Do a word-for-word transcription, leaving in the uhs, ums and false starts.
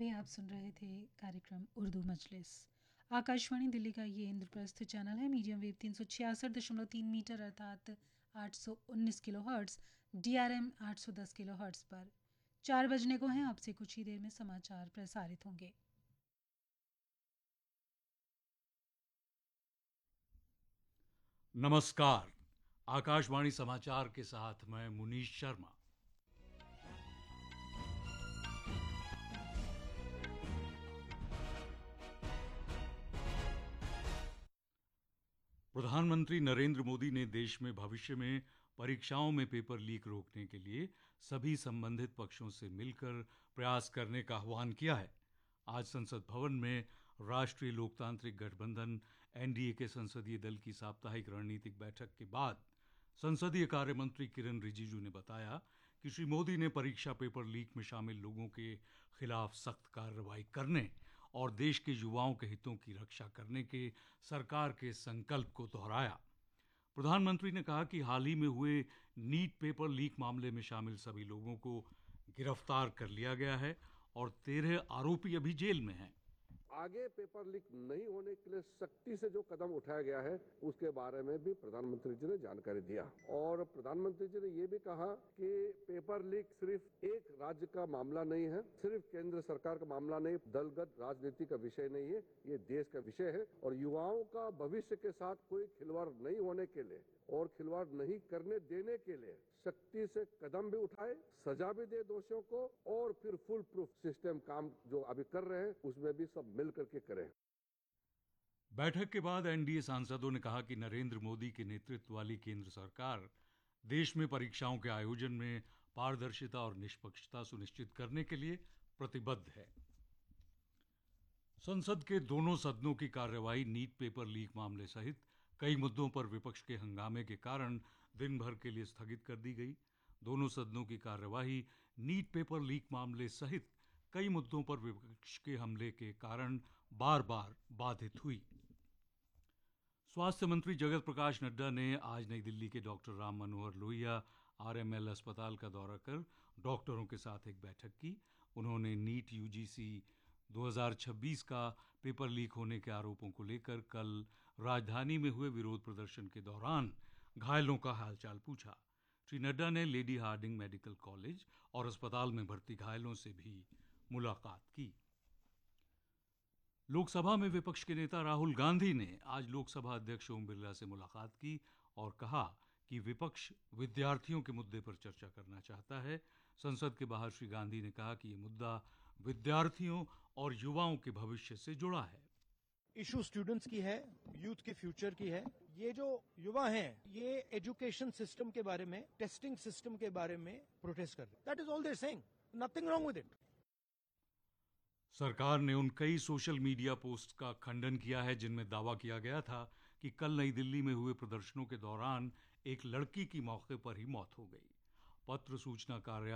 अभी आप सुन रहे थे कार्यक्रम उर्दू मजलिस। आकाशवाणी दिल्ली का ये इंद्रप्रस्थ चैनल है, मीडियम वेव तीन सौ छियासठ दशमलव तीन मीटर अर्थात आठ सौ उन्नीस kilo hertz, D R M आठ सौ दस किलो हर्ट्स पर। चार बजने को हैं, आपसे कुछ ही देर में समाचार प्रसारित होंगे। नमस्कार, आकाशवाणी समाचार के साथ मैं मुनीश शर्मा। प्रधानमंत्री नरेंद्र मोदी ने देश में भविष्य में परीक्षाओं में पेपर लीक रोकने के लिए सभी संबंधित पक्षों से मिलकर प्रयास करने का आह्वान किया है। आज संसद भवन में राष्ट्रीय लोकतांत्रिक गठबंधन एन डी ए के संसदीय दल की साप्ताहिक रणनीतिक बैठक के बाद संसदीय कार्य मंत्री किरण रिजिजू ने बताया कि श्री मोदी ने परीक्षा पेपर लीक में शामिल लोगों के खिलाफ सख्त कार्रवाई करने और देश के युवाओं के हितों की रक्षा करने के सरकार के संकल्प को दोहराया। प्रधानमंत्री ने कहा कि हाल ही में हुए नीट पेपर लीक मामले में शामिल सभी लोगों को गिरफ्तार कर लिया गया है और तेरह आरोपी अभी जेल में हैं। आगे पेपर लीक नहीं होने के लिए सख्ती से जो कदम उठाया गया है उसके बारे में भी प्रधानमंत्री जी ने जानकारी दिया और प्रधानमंत्री जी ने ये भी कहा कि पेपर लीक सिर्फ एक राज्य का मामला नहीं है, सिर्फ केंद्र सरकार का मामला नहीं, दलगत राजनीति का विषय नहीं है, ये देश का विषय है और युवाओं का भविष्य के साथ कोई खिलवाड़ नहीं होने के लिए और खिलवाड़ नहीं करने देने के लिए सख्ती से कदम भी उठाए, सजा भी दे दोषियों को और फिर फुल प्रूफ सिस्टम काम जो अभी कर रहे हैं उसमें भी सब मिल करके करें। बैठक के बाद एन डी ए सांसदों ने कहा कि नरेंद्र मोदी के नेतृत्व वाली केंद्र सरकार देश में परीक्षाओं के आयोजन में पारदर्शिता और निष्पक्षता सुनिश्चित करने के लिए प्रतिबद्ध है। संसद के दोनों सदनों की कार्यवाही नीट पेपर लीक मामले सहित कई मुद्दों पर विपक्ष के हंगामे के कारण दिन भर के लिए स्थगित कर दी गई। दोनों सदनों की कार्यवाही नीट पेपर लीक मामले सहित कई मुद्दों पर विपक्ष के हमले के कारण बार बार बाधित हुई। स्वास्थ्य मंत्री जगत प्रकाश नड्डा ने आज नई दिल्ली के doctor Ram Manohar Lohia R M L अस्पताल का दौरा कर डॉक्टरों के साथ एक बैठक की। उन्होंने नीट यू जी सी दो हज़ार छब्बीस का पेपर लीक होने के आरोपों को लेकर कल राजधानी में हुए विरोध प्रदर्शन के दौरान घायलों का हालचाल पूछा। श्री नड्डा ने लेडी हार्डिंग मेडिकल कॉलेज और अस्पताल में भर्ती घायलों से भी मुलाकात की। लोकसभा में विपक्ष के नेता राहुल गांधी ने आज लोकसभा अध्यक्ष ओम बिरला से मुलाकात की और कहा कि विपक्ष विद्यार्थियों के मुद्दे पर चर्चा करना चाहता है। संसद के बाहर श्री गांधी ने कहा कि ये मुद्दा विद्यार्थियों और युवाओं के भविष्य से जुड़ा है। इशू स्टूडेंट्स की है, यूथ के फ्यूचर की है। ये जो युवा हैं, ये एजुकेशन सिस्टम के बारे में, टेस्टिंग सिस्टम के बारे में प्रोटेस्ट कर रहे हैं। That is all they are saying, nothing wrong with it. सरकार ने उन कई सोशल मीडिया पोस्ट का खंडन किया है जिनमें दावा किया गया था कि कल नई दिल्ली में हुए प्रदर्शनों के दौरान एक लड़की की मौके पर ही मौत हो गई। पत्र सूचना कार्यालय